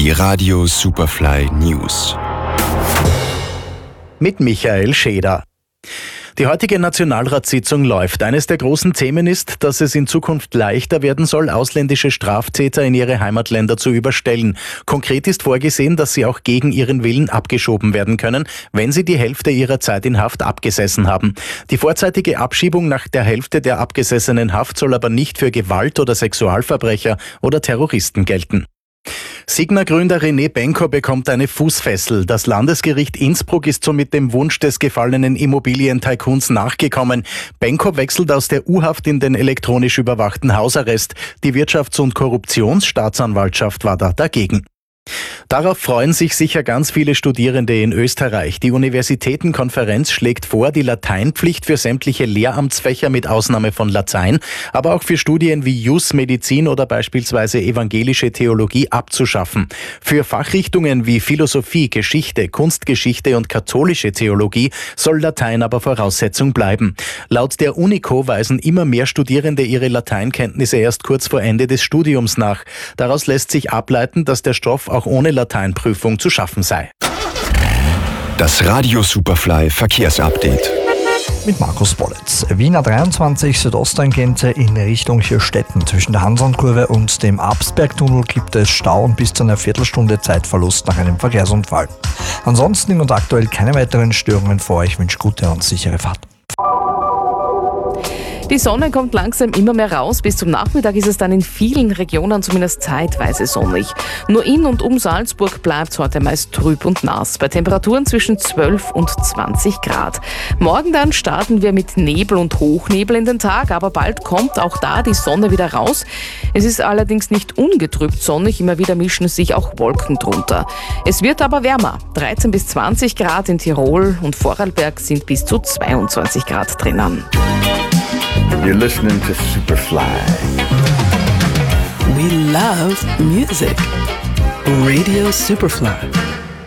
Die Radio Superfly News. Mit Michael Scheder. Die heutige Nationalratssitzung läuft. Eines der großen Themen ist, dass es in Zukunft leichter werden soll, ausländische Straftäter in ihre Heimatländer zu überstellen. Konkret ist vorgesehen, dass sie auch gegen ihren Willen abgeschoben werden können, wenn sie die Hälfte ihrer Zeit in Haft abgesessen haben. Die vorzeitige Abschiebung nach der Hälfte der abgesessenen Haft soll aber nicht für Gewalt- oder Sexualverbrecher oder Terroristen gelten. Signa-Gründer René Benko bekommt eine Fußfessel. Das Landesgericht Innsbruck ist somit dem Wunsch des gefallenen Immobilientycoons nachgekommen. Benko wechselt aus der U-Haft in den elektronisch überwachten Hausarrest. Die Wirtschafts- und Korruptionsstaatsanwaltschaft war da dagegen. Darauf freuen sich sicher ganz viele Studierende in Österreich. Die Universitätenkonferenz schlägt vor, die Lateinpflicht für sämtliche Lehramtsfächer mit Ausnahme von Latein, aber auch für Studien wie Jus, Medizin oder beispielsweise evangelische Theologie abzuschaffen. Für Fachrichtungen wie Philosophie, Geschichte, Kunstgeschichte und katholische Theologie soll Latein aber Voraussetzung bleiben. Laut der Unico weisen immer mehr Studierende ihre Lateinkenntnisse erst kurz vor Ende des Studiums nach. Daraus lässt sich ableiten, dass der Stoff auch ohne Lateinprüfung zu schaffen sei. Das Radio Superfly Verkehrsupdate. Mit Markus Bollitz. Wiener 23 Südosttangente in Richtung Hirstetten. Zwischen der Hansandkurve und dem Absbergtunnel gibt es Stau und bis zu einer Viertelstunde Zeitverlust nach einem Verkehrsunfall. Ansonsten und aktuell keine weiteren Störungen vor. Ich wünsche gute und sichere Fahrt. Die Sonne kommt langsam immer mehr raus. Bis zum Nachmittag ist es dann in vielen Regionen zumindest zeitweise sonnig. Nur in und um Salzburg bleibt es heute meist trüb und nass, bei Temperaturen zwischen 12 und 20 Grad. Morgen dann starten wir mit Nebel und Hochnebel in den Tag, aber bald kommt auch da die Sonne wieder raus. Es ist allerdings nicht ungetrübt sonnig, immer wieder mischen sich auch Wolken drunter. Es wird aber wärmer. 13 bis 20 Grad in Tirol und Vorarlberg sind bis zu 22 Grad drinnen. You're listening to Superfly. We love music. Radio Superfly.